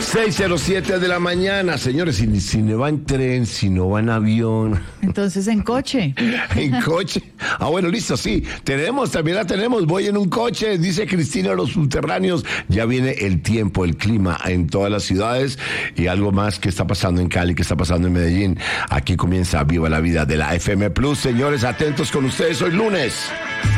6:07 de la mañana, señores, si no va en tren, si no va en avión. Entonces en coche. ¿En coche? Bueno, listo, sí. También la tenemos. Voy en un coche, dice Cristina, los subterráneos. Ya viene el tiempo, el clima en todas las ciudades y algo más que está pasando en Cali, que está pasando en Medellín. Aquí comienza Viva la Vida de la FM Plus. Señores, atentos con ustedes, hoy lunes.